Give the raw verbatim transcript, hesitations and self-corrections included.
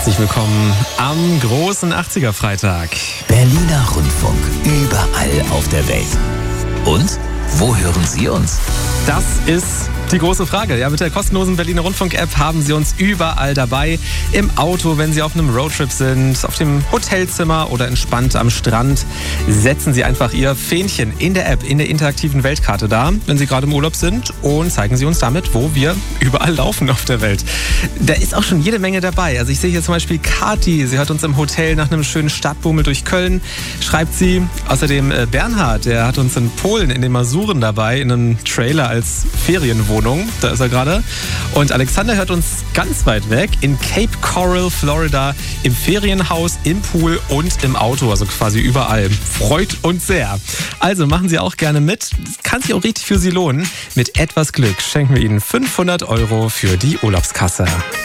Herzlich willkommen am großen achtziger-Freitag. Berliner Rundfunk, überall auf der Welt. Und wo hören Sie uns? Das ist die große Frage. Ja, mit der kostenlosen Berliner Rundfunk-App haben Sie uns überall dabei. Im Auto, wenn Sie auf einem Roadtrip sind, auf dem Hotelzimmer oder entspannt am Strand. Setzen Sie einfach Ihr Fähnchen in der App, in der interaktiven Weltkarte da, wenn Sie gerade im Urlaub sind, und zeigen Sie uns damit, wo wir überall laufen auf der Welt. Da ist auch schon jede Menge dabei. Also ich sehe hier zum Beispiel Kati. Sie hört uns im Hotel nach einem schönen Stadtbummel durch Köln, schreibt sie. Außerdem äh, Bernhard, der hat uns in Polen in den Masuren dabei, in einem Trailer als Ferienwohnung. Da ist er gerade. Und Alexander hört uns ganz weit weg in Cape Coral, Florida, im Ferienhaus, im Pool und im Auto, also quasi überall. Freut uns sehr. Also machen Sie auch gerne mit. Kann sich auch richtig für Sie lohnen. Mit etwas Glück schenken wir Ihnen fünfhundert Euro für die Urlaubskasse.